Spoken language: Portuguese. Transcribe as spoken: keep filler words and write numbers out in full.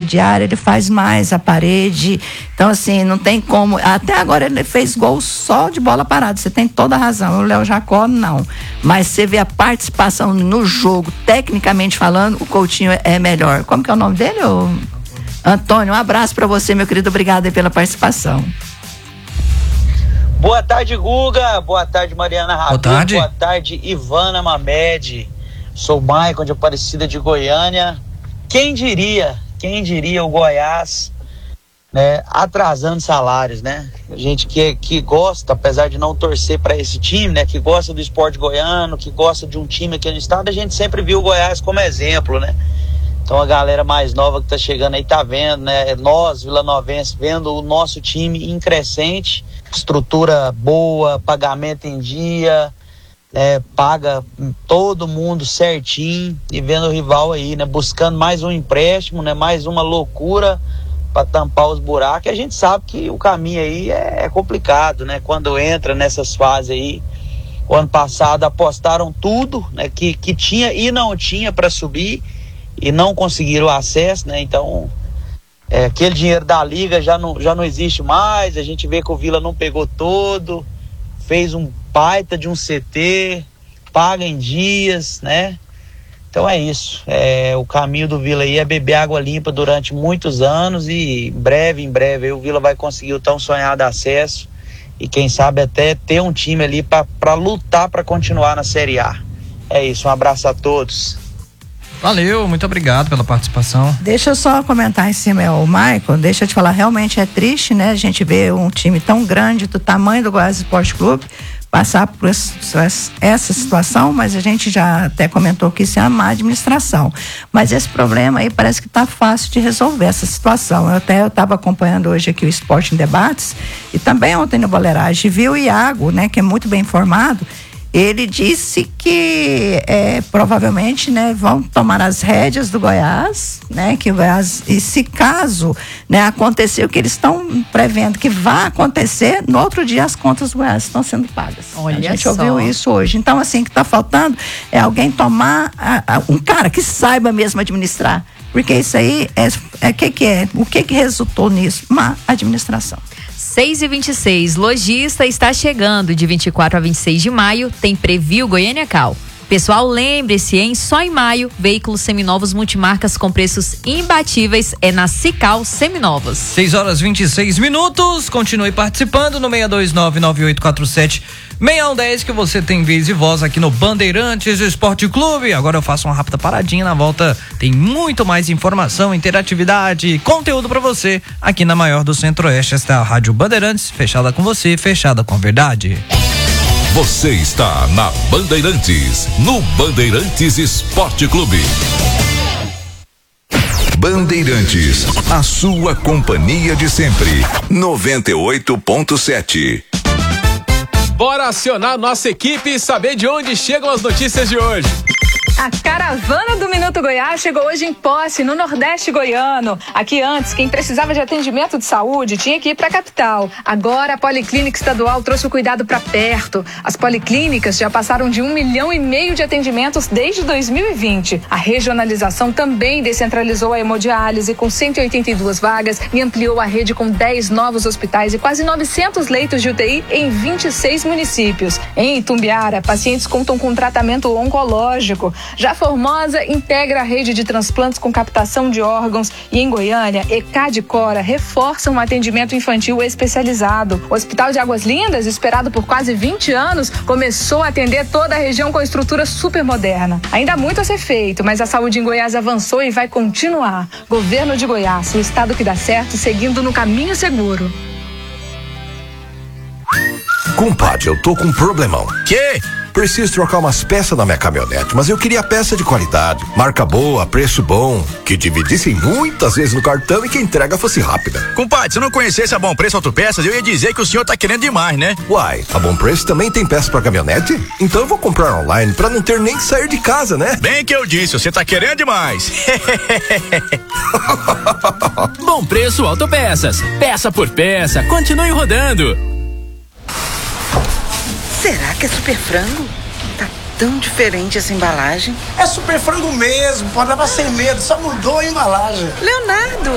intermediária, ele faz mais a parede. Então, assim, não tem como. Até agora ele fez gol só de bola parada. Você tem toda a razão. O Léo Jacó, não. Mas você vê a participação no jogo, tecnicamente falando, o Coutinho é melhor. Como que é o nome dele? Ô? Antônio, um abraço para você, meu querido. Obrigado aí pela participação. Boa tarde, Guga. Boa tarde, Mariana Rabelo. Boa tarde. Boa tarde, Ivana Mamed. Sou Maicon de Aparecida de Goiânia. Quem diria, quem diria o Goiás, né, atrasando salários, né? A gente que, que gosta, apesar de não torcer para esse time, né, que gosta do esporte goiano, que gosta de um time aqui no estado, a gente sempre viu o Goiás como exemplo, né? Então a galera mais nova que tá chegando aí tá vendo, né? Nós, vilanovenses, vendo o nosso time em crescente, estrutura boa, pagamento em dia, é, paga todo mundo certinho, e vendo o rival aí, né? Buscando mais um empréstimo, né? Mais uma loucura para tampar os buracos. E a gente sabe que o caminho aí é, é complicado, né? Quando entra nessas fases aí, o ano passado apostaram tudo, né? Que, que tinha e não tinha para subir, e não conseguiram o acesso, né? Então, é, aquele dinheiro da liga já não, já não existe mais. A gente vê que o Vila não pegou todo, fez um baita de um C T, paga em dias, né? Então é isso. É, o caminho do Vila aí é beber água limpa durante muitos anos, e em breve, em breve, aí o Vila vai conseguir o tão sonhado acesso, e quem sabe até ter um time ali para lutar para continuar na Série A. É isso, um abraço a todos. Valeu, muito obrigado pela participação. Deixa eu só comentar em cima, é, o Maicon, deixa eu te falar, realmente é triste, né? A gente vê um time tão grande do tamanho do Goiás Esporte Clube passar por essa situação, mas a gente já até comentou que isso é uma má administração. Mas esse problema aí parece que está fácil de resolver, essa situação. Eu até estava acompanhando hoje aqui o Esporte em Debates, e também ontem no Boleiragem, viu o Iago, né, que é muito bem informado. Ele disse que é, provavelmente, né, vão tomar as rédeas do Goiás, né, que o Goiás, e se caso, né, acontecer o que eles estão prevendo que vai acontecer, no outro dia as contas do Goiás estão sendo pagas. Olha a gente só. ouviu isso hoje. Então, assim, o que está faltando é alguém tomar, a, a, um cara que saiba mesmo administrar, porque isso aí é, é que que é, o que que resultou nisso? Má administração. seis e vinte e seis, lojista está chegando de vinte e quatro a vinte e seis de maio, tem Preview Goiânia Cal. Pessoal, lembre-se, hein? Só em maio, veículos seminovos multimarcas com preços imbatíveis é na Cical Seminovos. seis horas e vinte e seis minutos, continue participando no seis dois nove, nove oito quatro sete, seis um um zero, que você tem vez e voz aqui no Bandeirantes Esporte Clube. Agora eu faço uma rápida paradinha, na volta tem muito mais informação, interatividade, conteúdo pra você aqui na maior do Centro-Oeste. Esta é a Rádio Bandeirantes, fechada com você, fechada com a verdade. Você está na Bandeirantes, no Bandeirantes Esporte Clube. Bandeirantes, a sua companhia de sempre. noventa e oito ponto sete. Bora acionar nossa equipe e saber de onde chegam as notícias de hoje. A caravana do Minuto Goiás chegou hoje em Posse, no Nordeste goiano. Aqui antes, quem precisava de atendimento de saúde tinha que ir para a capital. Agora a Policlínica Estadual trouxe o cuidado para perto. As policlínicas já passaram de um milhão e meio de atendimentos desde dois mil e vinte. A regionalização também descentralizou a hemodiálise com cento e oitenta e duas vagas e ampliou a rede com dez novos hospitais e quase novecentos leitos de U T I em vinte e seis municípios. Em Itumbiara, pacientes contam com tratamento oncológico. Já Formosa integra a rede de transplantes com captação de órgãos, e em Goiânia, ECAD e Cora reforçam o atendimento infantil especializado. O Hospital de Águas Lindas, esperado por quase vinte anos, começou a atender toda a região com estrutura super moderna. Ainda há muito a ser feito, mas a saúde em Goiás avançou e vai continuar. Governo de Goiás, o estado que dá certo, seguindo no caminho seguro. Compadre, eu tô com um problemão. Que? Preciso trocar umas peças na minha caminhonete, mas eu queria peça de qualidade, marca boa, preço bom, que dividissem muitas vezes no cartão e que a entrega fosse rápida. Compadre, se eu não conhecesse a Bom Preço Autopeças, eu ia dizer que o senhor tá querendo demais, né? Uai, a Bom Preço também tem peça pra caminhonete? Então eu vou comprar online pra não ter nem que sair de casa, né? Bem que eu disse, você tá querendo demais. Bom Preço Autopeças, peça por peça, continue rodando. Será que é super frango? Tá tão diferente essa embalagem. É super frango mesmo, pode levar sem medo, só mudou a embalagem. Leonardo,